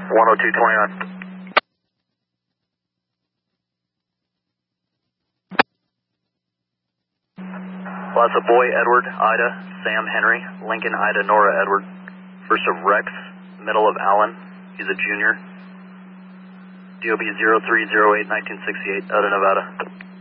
10229. Lots of Boy, Edward, Ida, Sam, Henry, Lincoln, Ida, Nora, Edward. First of Rex, middle of Allen, he's a junior. DOB 0308 1968, out of Nevada.